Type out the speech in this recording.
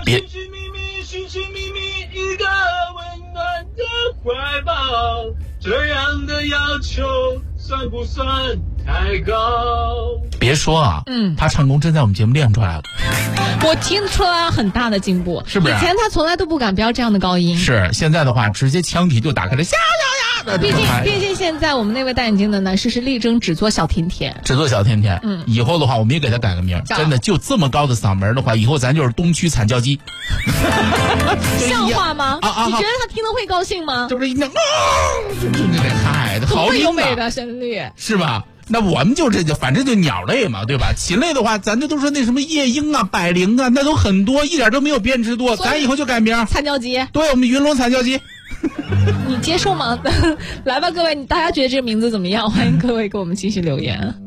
别寻寻觅觅一个温暖的怀抱，这样的要求算不算太高？ 别说啊，他唱功真在我们节目练出来了。 我听出来很大的进步， 是不是？ 以前他从来都不敢飙这样的高音， 是现在的话，直接腔体就打开了，呀呀呀！ 毕竟现在我们那位戴眼镜的男士是力争只做小甜甜， 只做小甜甜。以后的话，我们也给他改个名，真的就这么高的嗓门的话，以后咱就是东区惨叫鸡。 像话吗？你觉得他听了会高兴吗？ 这不是一听嗨，好听优美的旋律， 是吧？那我们就反正就鸟类嘛，对吧？禽类的话，咱这都说那什么夜莺啊、百灵啊，那都很多，一点都没有变质多。咱以后就改名惨叫鸡。 对，我们云龙惨叫鸡。 你接受吗？来吧，各位，大家觉得这个名字怎么样？欢迎各位给我们继续留言。